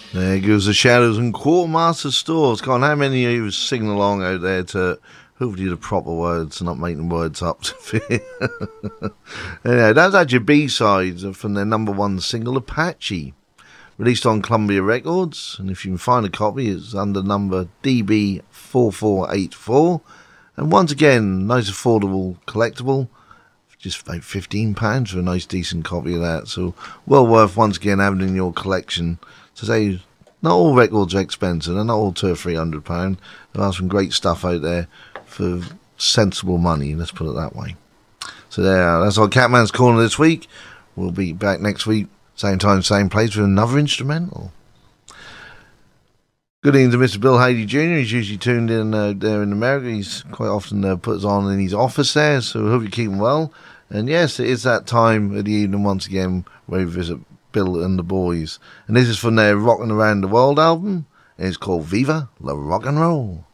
There goes the Shadows and Quartermaster Stores. Come on, how many of you singing along out there to hopefully the proper words, not making words up? Anyway, that's actually B-sides from their number one single, Apache, released on Columbia Records. And if you can find a copy, it's under number DB4484. And once again, nice affordable collectible. Just about £15 for a nice decent copy of that. So well worth once again having in your collection. To say, not all records are expensive. They're not all £200 or £300. There are some great stuff out there for sensible money. Let's put it that way. So there, that's our Catman's Corner this week. We'll be back next week, same time, same place, with another instrumental. Good evening to Mr. Bill Haley Jr. He's usually tuned in there in America. He's quite often puts on in his office there, so I hope you keep him well. And yes, it is that time of the evening once again where we visit Bill and the boys. And this is from their Rockin' Around the World album, and it's called Viva La Rock and Roll.